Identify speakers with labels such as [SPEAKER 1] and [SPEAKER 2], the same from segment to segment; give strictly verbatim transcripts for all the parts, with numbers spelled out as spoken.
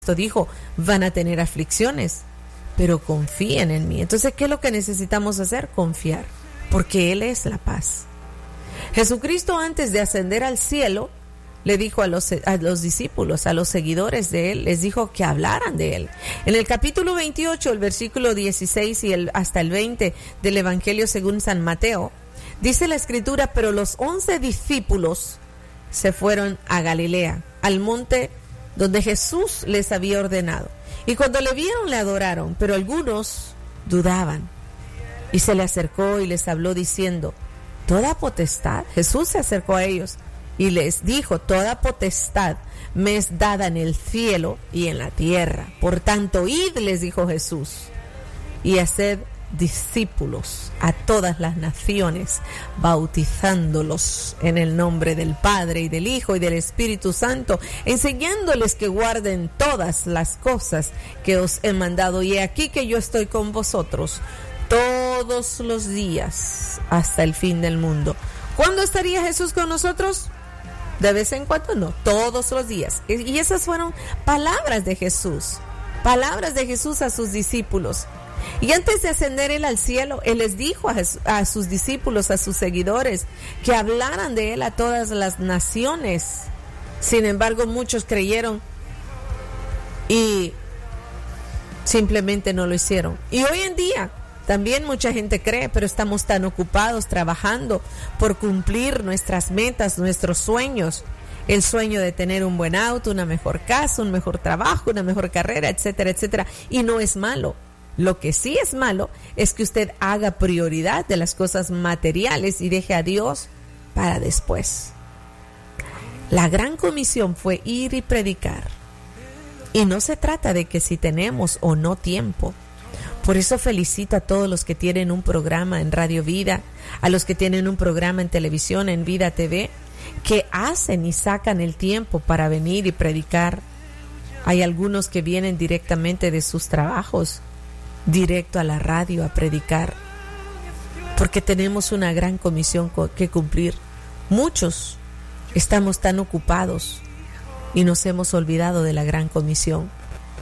[SPEAKER 1] dijo, van a tener aflicciones, pero confíen en mí. Entonces, ¿qué es lo que necesitamos hacer? Confiar, porque Él es la paz. Jesucristo, antes de ascender al cielo, le dijo a los, a los discípulos, a los seguidores de Él, les dijo que hablaran de Él. En el capítulo veintiocho, el versículo dieciséis y el, hasta el veinte del Evangelio según San Mateo, dice la Escritura, pero los once discípulos se fueron a Galilea, al monte donde Jesús les había ordenado. Y cuando le vieron, le adoraron, pero algunos dudaban. Y se le acercó y les habló diciendo, toda potestad, Jesús se acercó a ellos y les dijo, toda potestad me es dada en el cielo y en la tierra. Por tanto, id, les dijo Jesús, y haced discípulos a todas las naciones, bautizándolos en el nombre del Padre y del Hijo y del Espíritu Santo, enseñándoles que guarden todas las cosas que os he mandado. Y he aquí que yo estoy con vosotros todos los días hasta el fin del mundo. ¿Cuándo estaría Jesús con nosotros? De vez en cuando, no, todos los días. Y esas fueron palabras de Jesús, palabras de Jesús a sus discípulos. Y antes de ascender Él al cielo, Él les dijo a, Jesús, a sus discípulos, a sus seguidores, que hablaran de Él a todas las naciones. Sin embargo, muchos creyeron y simplemente no lo hicieron. Y hoy en día también mucha gente cree, pero estamos tan ocupados trabajando por cumplir nuestras metas, nuestros sueños. El sueño de tener un buen auto, una mejor casa, un mejor trabajo, una mejor carrera, etcétera, etcétera. Y no es malo. Lo que sí es malo es que usted haga prioridad de las cosas materiales y deje a Dios para después. La gran comisión fue ir y predicar. Y no se trata de que si tenemos o no tiempo. Por eso felicito a todos los que tienen un programa en Radio Vida, a los que tienen un programa en televisión, en Vida T V, que hacen y sacan el tiempo para venir y predicar. Hay algunos que vienen directamente de sus trabajos, directo a la radio a predicar, porque tenemos una gran comisión que cumplir. Muchos estamos tan ocupados y nos hemos olvidado de la gran comisión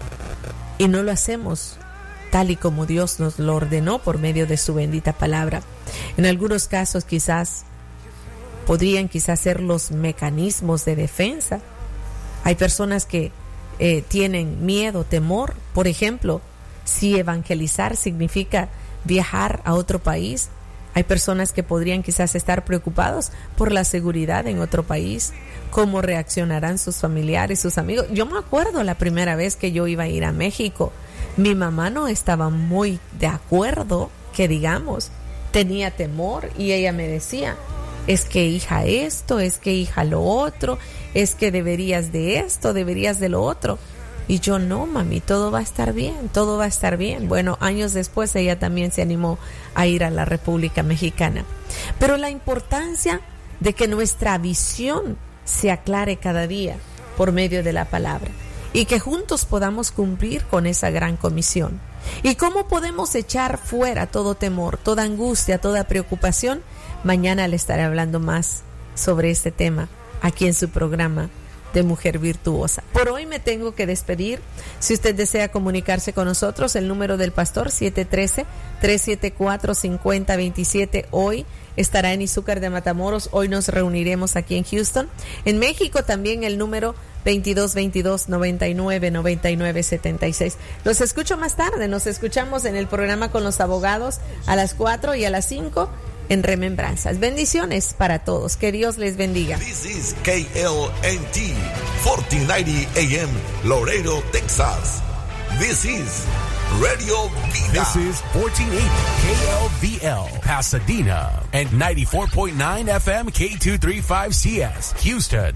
[SPEAKER 1] y no lo hacemos tal y como Dios nos lo ordenó por medio de su bendita palabra. En algunos casos quizás podrían quizás ser los mecanismos de defensa. Hay personas que eh, tienen miedo, temor, por ejemplo, si evangelizar significa viajar a otro país. Hay personas que podrían quizás estar preocupados por la seguridad en otro país, cómo reaccionarán sus familiares, sus amigos. Yo me acuerdo la primera vez que yo iba a ir a México, mi mamá no estaba muy de acuerdo, que digamos, tenía temor y ella me decía, es que hija esto, es que hija lo otro, es que deberías de esto, deberías de lo otro. Y yo, no, mami, todo va a estar bien, todo va a estar bien. Bueno, años después ella también se animó a ir a la República Mexicana. Pero la importancia de que nuestra visión se aclare cada día por medio de la palabra y que juntos podamos cumplir con esa gran comisión. ¿Y cómo podemos echar fuera todo temor, toda angustia, toda preocupación? Mañana le estaré hablando más sobre este tema aquí en su programa de Mujer Virtuosa. Por hoy me tengo que despedir. Si usted desea comunicarse con nosotros, el número del pastor siete uno tres, tres siete cuatro, cinco cero dos siete. Hoy estará en Izúcar de Matamoros. Hoy nos reuniremos aquí en Houston. En México también el número veintidós veintidós, noventa y nueve, noventa y nueve, setenta y seis. Los escucho más tarde. Nos escuchamos en el programa con los abogados a las cuatro y a las cinco en Remembranzas. Bendiciones para todos. Que Dios les bendiga.
[SPEAKER 2] This is K L N T, fourteen ninety A M, Laredo, Texas. This is Radio Vida.
[SPEAKER 3] This is fourteen eighty K L V L, Pasadena, and ninety-four point nine F M K two thirty-five C S, Houston.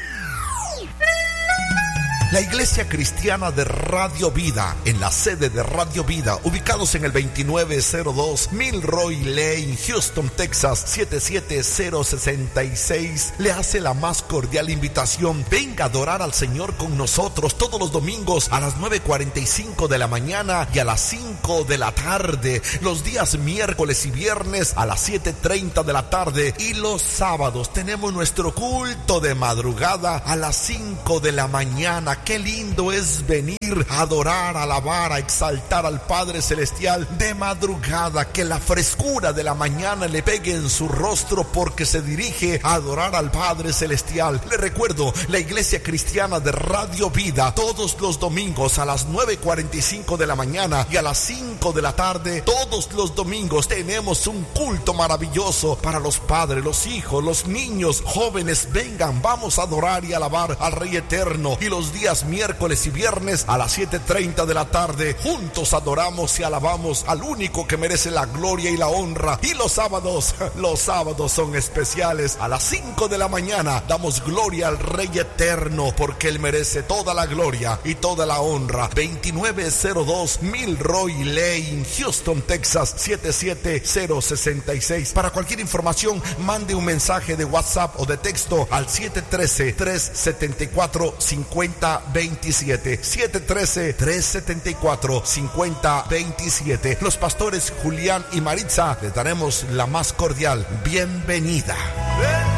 [SPEAKER 2] La Iglesia Cristiana de Radio Vida, en la sede de Radio Vida, ubicados en el veintinueve cero dos Milroy Lane, Houston, Texas, siete siete cero seis seis, le hace la más cordial invitación. Venga a adorar al Señor con nosotros todos los domingos a las nueve cuarenta y cinco de la mañana y a las cinco de la tarde, los días miércoles y viernes a las siete treinta de la tarde, y los sábados tenemos nuestro culto de madrugada a las cinco de la mañana. Qué lindo es venir a adorar, a alabar, a exaltar al Padre Celestial de madrugada, que la frescura de la mañana le pegue en su rostro porque se dirige a adorar al Padre Celestial. Le recuerdo, la Iglesia Cristiana de Radio Vida, todos los domingos a las nueve cuarenta y cinco de la mañana y a las cinco de la tarde, todos los domingos tenemos un culto maravilloso para los padres, los hijos, los niños, jóvenes. Vengan, vamos a adorar y alabar al Rey Eterno. Y los días miércoles y viernes a las siete treinta de la tarde, juntos adoramos y alabamos al único que merece la gloria y la honra. Y los sábados, los sábados son especiales. A las cinco de la mañana damos gloria al Rey Eterno, porque Él merece toda la gloria y toda la honra. veintinueve cero dos Milroy Lane, Houston, Texas, siete siete cero seis seis. Para cualquier información, mande un mensaje de WhatsApp o de texto al siete uno tres, tres siete cuatro, cinco cero dos siete. siete uno tres, tres siete cuatro, cinco cero dos siete. Los pastores Julián y Maritza les daremos la más cordial bienvenida.